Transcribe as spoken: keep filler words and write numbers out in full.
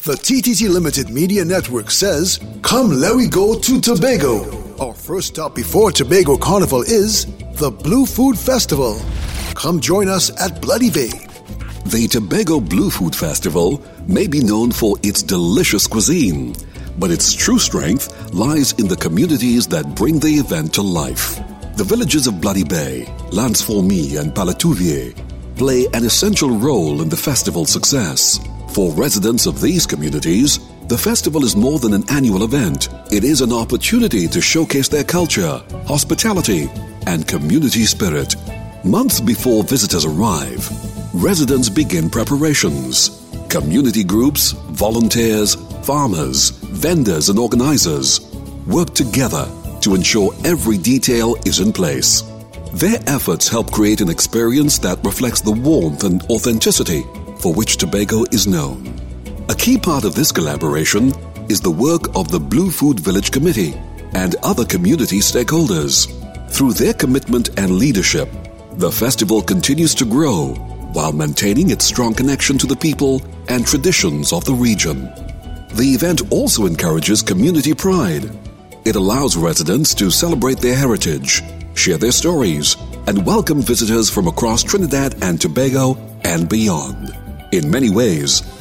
The T T T Limited Media Network says, come let we go to Tobago. Our first stop before Tobago Carnival is the Blue Food Festival. Come join us at Bloody Bay. The Tobago Blue Food Festival may be known for its delicious cuisine, but its true strength lies in the communities that bring the event to life. The villages of Bloody Bay, Lance-Fourmi and Palatouvier play an essential role in the festival's success. For residents of these communities, the festival is more than an annual event. It is an opportunity to showcase their culture, hospitality, and community spirit. Months before visitors arrive, residents begin preparations. Community groups, volunteers, farmers, vendors, and organizers work together to ensure every detail is in place. Their efforts help create an experience that reflects the warmth and authenticity for which Tobago is known. A key part of this collaboration is the work of the Blue Food Village Committee and other community stakeholders. Through their commitment and leadership, the festival continues to grow while maintaining its strong connection to the people and traditions of the region. The event also encourages community pride. It allows residents to celebrate their heritage, share their stories, and welcome visitors from across Trinidad and Tobago and beyond. In many ways,